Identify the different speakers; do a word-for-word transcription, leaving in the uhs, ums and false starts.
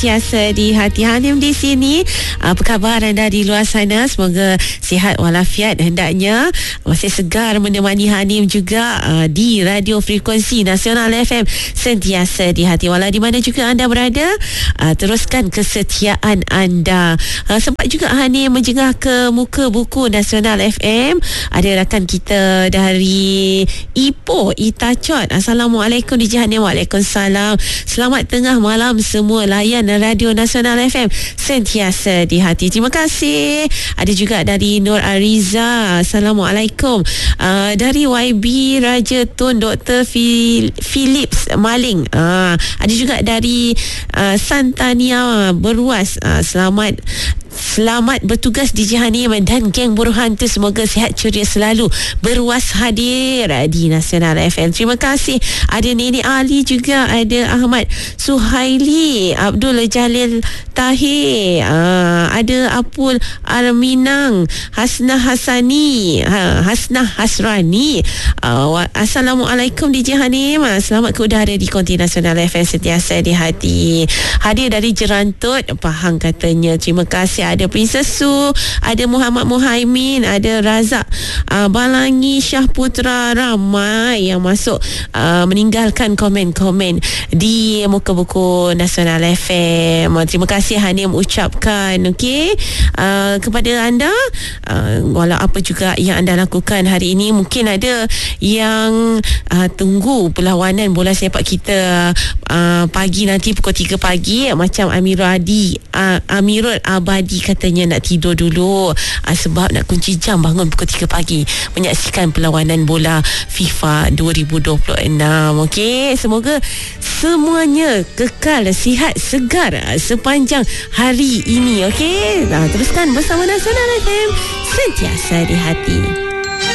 Speaker 1: Biasa di hati Hanim di sini. Apa khabar anda di luar sana? Semoga sihat walafiat. Hendaknya masih segar menemani Hanim juga uh, di radio frekuensi nasional F M sentiasa di hati. Walau di mana juga anda berada, uh, teruskan kesetiaan anda. Uh, sempat juga Hanim menjengah ke muka buku nasional F M. Ada rakan kita dari Ipoh, Itacot. Assalamualaikum D J Hanim. Waalaikumsalam. Selamat tengah malam semua layan Radio Nasional F M sentiasa di hati. Terima kasih. Ada juga dari Nur Ariza. Assalamualaikum. Uh, dari Y B Raja Tun Doktor Philips Maling. Uh, ada juga dari uh, Santania Beruas. Uh, selamat Selamat bertugas D J Hanim dan geng buruhan tu, semoga sihat ceria selalu. Beruas hadir di Nasional F M. Terima kasih. Ada Nenek Ali juga, ada Ahmad Suhaili, Abdul Jalil Tahir, uh, ada Apul Arminang, Hasnah Hasani, uh, Hasnah Hasrani. Uh, Assalamualaikum D J Hanim. Uh, selamat ke udara di Konti Nasional F M sentiasa di hati. Hadir dari Jerantut, Pahang katanya. Terima kasih. Ada Princess Su, ada Muhammad Muhaimin, ada Razak uh, Balangi Syah Putra. Ramai yang masuk uh, meninggalkan komen-komen di muka buku Nasional F M. Terima kasih Hanim ucapkan okey uh, kepada anda. Uh, walau apa juga yang anda lakukan hari ini, mungkin ada yang uh, tunggu perlawanan bola sepak kita uh, pagi nanti pukul tiga pagi, macam Amirul Adi uh, Amirul Abadi katanya nak tidur dulu uh, sebab nak kunci jam bangun pukul tiga pagi menyaksikan perlawanan bola FIFA dua ribu dua puluh enam. Okey, semoga semuanya kekal sihat segar sepanjang hari ini. Okey, nah, teruskan bersama Nasional F M sentiasa di hati.